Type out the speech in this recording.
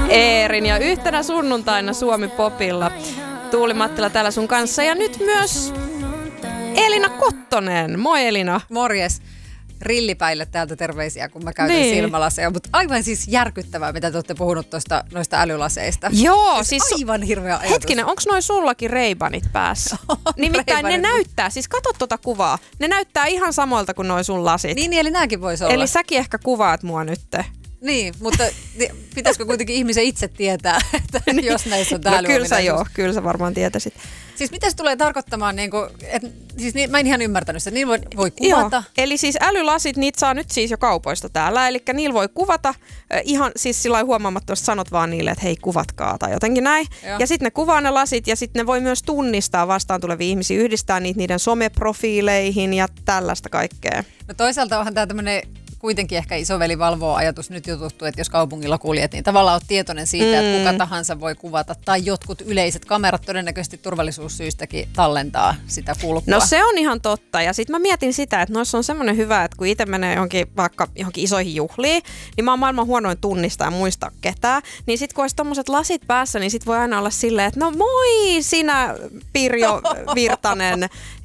Eerin ja yhtenä sunnuntaina Suomi Popilla. Tuuli Mattila täällä sun kanssa ja nyt myös Elina Kottonen. Moi Elina. Morjes. Rillipäille täältä terveisiä, kun mä käytän silmälaseja, mutta aivan siis järkyttävää, mitä te olette puhunut noista älylaseista. Joo, siis aivan hirveä ajatus. Hetkinen, onko noi sullakin Ray-Banit päässä? Nimittäin ne näyttää, siis kato tuota kuvaa, ne näyttää ihan samoilta kuin noi sun lasit. Niin, eli nääkin voisi olla. Eli säkin ehkä kuvaat mua nytte. Niin, mutta pitäisikö kuitenkin ihmisen itse tietää, että jos näissä on täällä kyllä sä varmaan tietäisit. Siis mitä se tulee tarkoittamaan, mä en ihan ymmärtänyt sitä, niillä voi kuvata. Joo, eli siis älylasit, niitä saa nyt siis jo kaupoista täällä, eli niillä voi kuvata, ihan siis sillä huomaamattomasti sanot vaan niille, että hei kuvatkaa tai jotenkin näin. Joo. Ja sitten ne kuvaa ne lasit ja sitten ne voi myös tunnistaa vastaan tulevia ihmisiä, yhdistää niitä niiden someprofiileihin ja tällaista kaikkea. No toisaalta onhan tämä tämmöinen kuitenkin ehkä isoveli valvoo ajatus nyt jo tuttu, että jos kaupungilla kuljet, niin tavallaan olet tietoinen siitä, että kuka tahansa voi kuvata. Tai jotkut yleiset kamerat todennäköisesti turvallisuussyistäkin tallentaa sitä kulkua. No se on ihan totta. Ja sitten mä mietin sitä, että noissa on semmoinen hyvä, että kun itse menee vaikka johonkin isoihin juhliin, niin mä oon maailman huonoin tunnistaa ja muistaa ketään. Niin sitten kun olisi tommoset lasit päässä, niin sit voi aina olla silleen, että no moi sinä Pirjo Virtanen.